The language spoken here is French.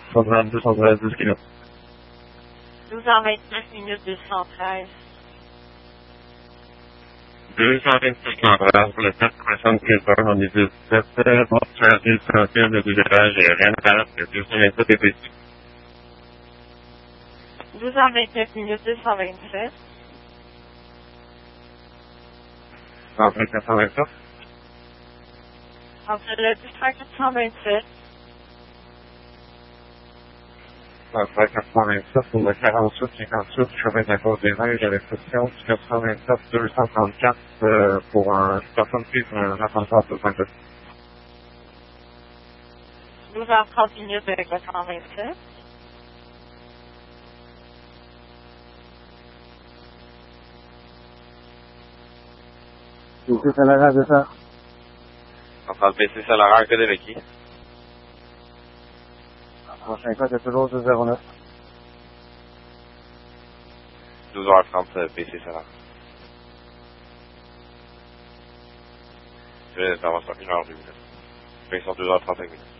Programme 213 km. 12h29 minutes 213. 225 km pour le 460 on est 17, bon, trafic essentiel de décollage aérien, de 227 ppc. 12h29 minutes 227. Entre 427. Entre le 427. Entre 427 pour le 48-58, chemin de la Côte-des-Neiges à l'exception du 87-234 pour un personne prise sur un ascenseur de 5. 12h30 minutes avec le 127. C'est salaire de ça. Centrale PC Salaire, que de qui? Prochain code est toujours 209. 12h30 PC Salaire. Je vais avoir 1 heure 2 minutes. Ils sont 2h35 minutes.